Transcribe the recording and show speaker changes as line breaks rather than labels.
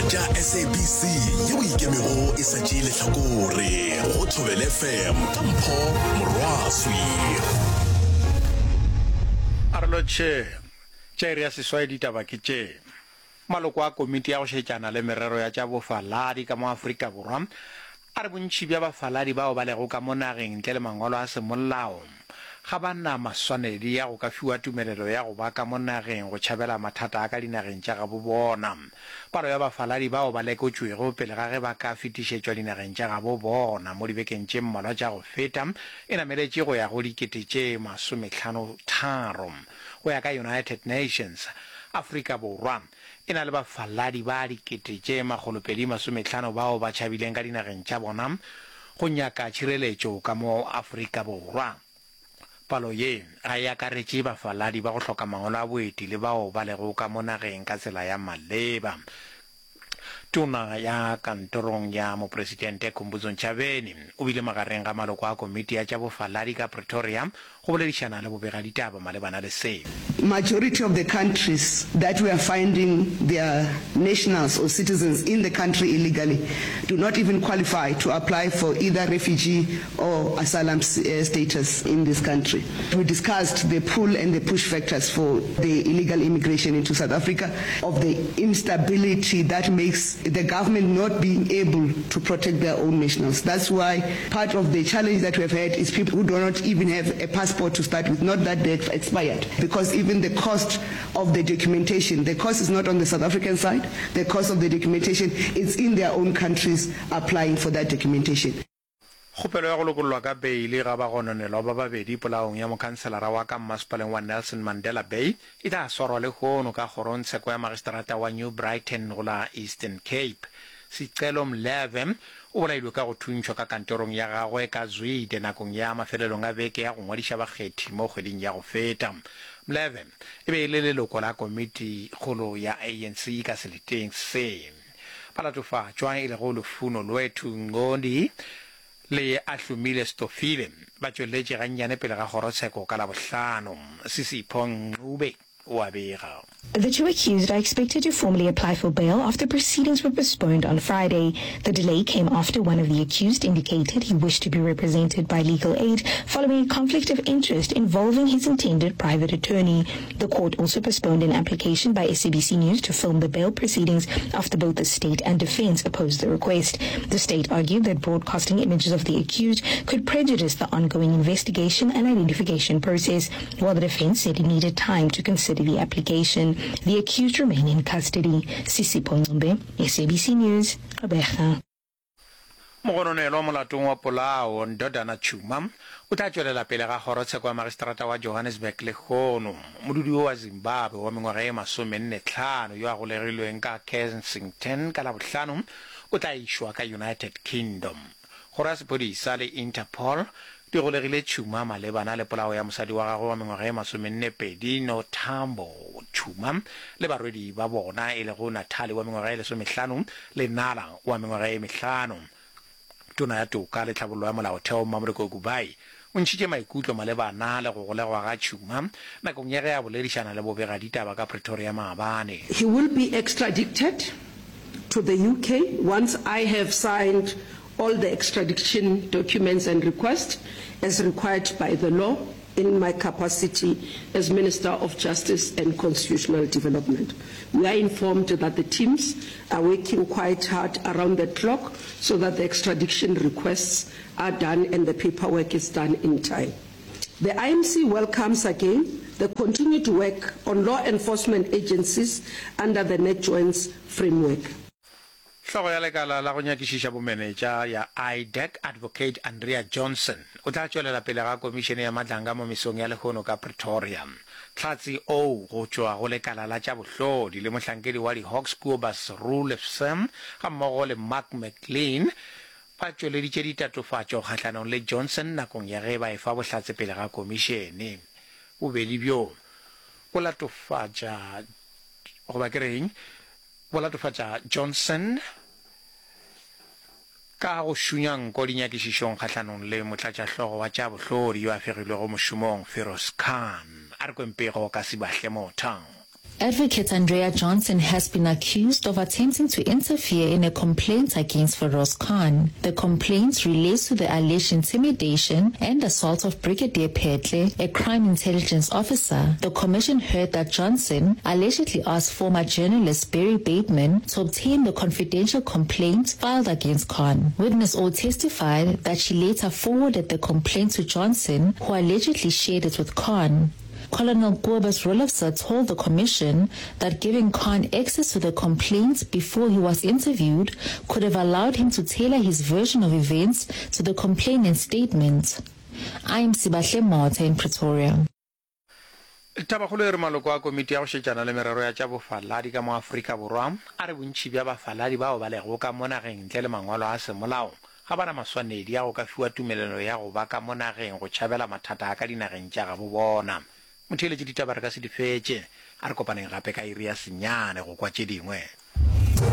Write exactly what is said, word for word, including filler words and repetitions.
tša S A B C yeo ikemego e sa tšee lehlakore go Thobela F M ka Mpho Morwaswi.
Arloche tše re ya seswai ditaba ke tše maloko a komiti ya go šetšana le merero ya tša bofaladi ka mo Afrika Borwa a re bontši bja bafaladi bao ba lego ka mo nageng ntle le mangwalo a semolao ga ba na maswanedi ya go ka fiwa tumelelo ya go ba ka mo nageng go tšhabela mathata a ka dinageng tša gabo bona. Palo ya bafaladi bao ba lekotšwego pele ga ge ba ka fetišetšwa dinageng tša gabo bona mo dibekeng tše mmalwa tša go feta e nameletše go ya go dikete tše masomehlano tharo go ya ka United Nations. Afrika Borwa e na le bafaladi ba dikete tše magolopedi masomehlano bao ba tšhabileng ka dinageng tša bona go nyaka tšhireletšo ka mo Afrika Borwa. Palo ye ga e akaretše bafaladi ba go hloka mangwalo a boeti le bao ba lego ka mo nageng ka tsela ya maleba. Tona ya kantorong ya mopresidente Khumbudzo Ntshavheni o bile magareng ga maloko a komiti ya tša bofaladi ka Pretoria go boledišana le bobegaditaba malebana le seo.
Majority of the countries that we are finding their nationals or citizens in the country illegally do not even qualify to apply for either refugee or asylum status in this country. We discussed the pull and the push factors for the illegal immigration into South Africa, of the instability that makes the government not being able to protect their own nationals. That's why part of the challenge that we have had is people who do not even have a passport to start with, not that they're expired, because even the cost of the documentation, the cost is not on the South African side, the cost of the documentation is in their own countries applying for that documentation.
Kgopelo ya go lokololwa ka beile ga ba gononelwa ba babedi polaong ya mokhanselara wa ka mmasepaleng wa Nelson Mandela Bay e tla swarwa le gono ka kgorotsheko ya magistrata wa New Brighton go la Eastern Cape. Sicelo Mleve o bolailwe ka go thuntšhwa ka kantorong ya gagwe ka Zwide nakong ya mafelelong a beke ya go ngwadiša bakgethi mo kgweding ya go feta. Mleve e be e le leloko la komiti kgolo ya A N C ka seleteng se. Palatofatšwa e le go lefuno lwethu Ngondi le a hlomile Stofile ba tšweletše gannyane pele ga kgorotsheko ka Labohlano. Sisipho Ngube o a bega.
The two accused are expected to formally apply for bail after proceedings were postponed on Friday. The delay came after one of the accused indicated he wished to be represented by legal aid following a conflict of interest involving his intended private attorney. The court also postponed an application by S A B C News to film the bail proceedings after both the state and defense opposed the request. The state argued that broadcasting images of the accused could prejudice the ongoing investigation and identification process, while the defense said it needed time to consider the application. The accused remain in custody. Sisipho Ngube, S A B C News, Gqeberha.
Mogononelo molatong wa polao Ndodana Chuma o tla tšwelela pele ga kgorotsheko ya magistrata wa Johannesburg le gono. Modudi wa Zimbabwe wa mengwaga e masomenne-hlano yo a golegilweng ka Kensington ka Labohlano o tla išwa ka United Kingdom. Kgoro ya sephodisa le Interpol di golegile Chuma malebana le polao ya mosadi wa gagwe wa mengwaga e masomenne-pedi Nothambo Chuma le barwedi ba bona e le go Nathali wa mengwaga e lesomehlano le Nala wa mengwaga e mehlano. Tona ya toka le tlhabollo ya molaotheo Mamoloko Kubai o ntšhitše maikutlo malebana le go golegwa ga Chuma nakong ya ge a boledišana le bobegaditaba ka Pretoria maabane.
He will be extradited to the U K once I have signed all the extradition documents and requests as required by the law in my capacity as Minister of Justice and Constitutional Development. We are informed that the teams are working quite hard around the clock so that the extradition requests are done and the paperwork is done in time. The I M C welcomes again the continued work on law enforcement agencies under the NetJoins framework.
Hlogo ya lekala la go nyakišiša bomenetša ya I D E C Advocate Andrea Johnson o tla tšwelela pele ga komišene ya matlanga mo mesong ya lehono ka Pretoria. Tlhatsi o go tšwa go lekala la tša bohlodi le mohlankedi wa di-Hawks Cobus Rulefson ga mmogo le Mark McLean ba tšweleditše ditatofatšo kgahlanong le Johnson nakong ya ge ba e fa bohlatse pele ga komišene. Bobedi bjo bo latofatša goba ke reng bo latofatša Johnson ka go šunyang ko dinyakišišong kgahlanong le motlatšahlogo wa tša bohlodi yo a fegilwego mošomong Feroz Khan a re kwempego ka Sibahle Mothang.
Advocate Andrea Johnson has been accused of attempting to interfere in a complaint against Feroz Khan. The complaint relates to the alleged intimidation and assault of Brigadier Petle, a crime intelligence officer. The commission heard that Johnson allegedly asked former journalist Barry Bateman to obtain the confidential complaint filed against Khan. Witness O testified that she later forwarded the complaint to Johnson, who allegedly shared it with Khan. Colonel Kobus Rolofsa told the commission that giving Khan access to the complaint before he was interviewed could have allowed him to tailor his version of events to the complainant's statement. I am Sibahle Mota in Pretoria.
Tabakgolo re maloko a komiti ya go shejana le merero ya tša bofaladi ka mo Afrika Borwa a re bontši bja bafaladi bao ba lego ka mo nageng ntle le mangwalo a semolao ga bana maswanedi ya go ka fiwa tumelelo ya go ba ka mo nageng go tšhabela mathata a ka dinageng tša gabo bona. Motheletši ditaba re ka se di fetše a re kopaneng gape ka iri ya senyane go kwa tše dingwe.